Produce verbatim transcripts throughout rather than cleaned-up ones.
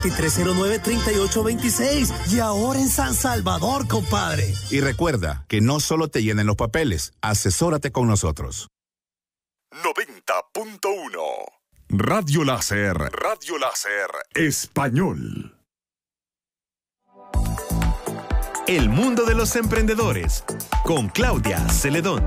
tres cero nueve, treinta y ocho veintiséis. Y ahora en San Salvador, compadre. Y recuerda que no solo te llenen los papeles, asesórate con nosotros. noventa punto uno Radio Láser. Radio Láser Español. El mundo de los emprendedores con Claudia Celedón.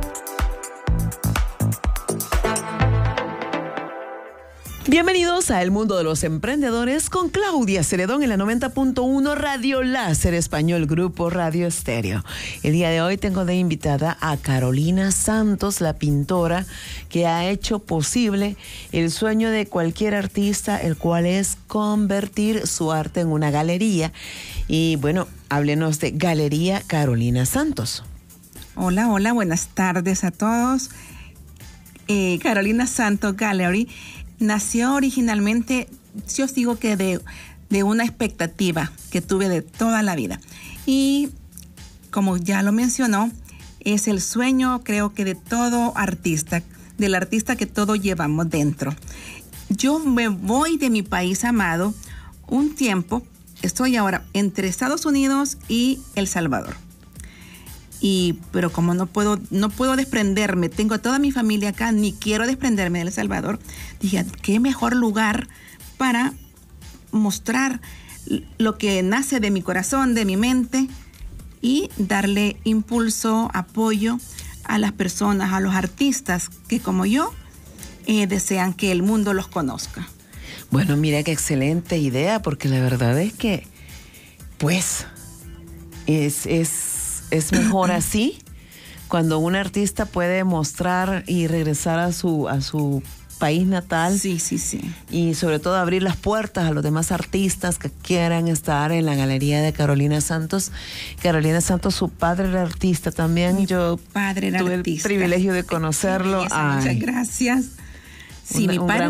Bienvenidos a El Mundo de los Emprendedores con Claudia Celedón en la noventa punto uno Radio Láser Español, Grupo Radio Estéreo. El día de hoy tengo de invitada a Carolina Santos, la pintora que ha hecho posible el sueño de cualquier artista, el cual es convertir su arte en una galería. Y bueno, háblenos de Galería Carolina Santos. Hola, hola, buenas tardes a todos. Eh, Carolina Santos Gallery nació originalmente, yo os digo que de, de una expectativa que tuve de toda la vida. Y como ya lo mencionó, es el sueño, creo que de todo artista, del artista que todos llevamos dentro. Yo me voy de mi país amado un tiempo, estoy ahora entre Estados Unidos y El Salvador. Y, pero como no puedo, no puedo desprenderme, tengo a toda mi familia acá, ni quiero desprenderme de El Salvador, dije, qué mejor lugar para mostrar lo que nace de mi corazón, de mi mente, y darle impulso, apoyo a las personas, a los artistas que como yo eh, desean que el mundo los conozca. Bueno, mira qué excelente idea, porque la verdad es que, pues, es... es Es mejor así, cuando un artista puede mostrar y regresar a su, a su país natal. Sí, sí, sí. Y sobre todo abrir las puertas a los demás artistas que quieran estar en la galería de Carolina Santos. Carolina Santos, su padre era artista también. Mi Yo padre era tuve artista. el privilegio de conocerlo. Qué belleza, muchas gracias. Sí, Una, mi padre